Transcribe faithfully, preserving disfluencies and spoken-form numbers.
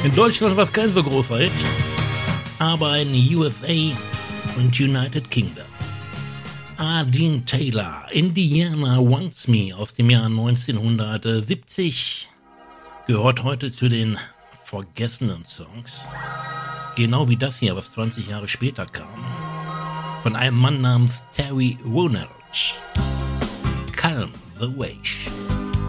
In Deutschland war es kein so großer Hit, aber in U S A und United Kingdom. Dean Taylor, Indiana Wants Me aus dem Jahr neunzehnhundertsiebzig, gehört heute zu den vergessenen Songs. Genau wie das hier, was zwanzig Jahre später kam. Von einem Mann namens Terry Woolridge. Calm the Wage.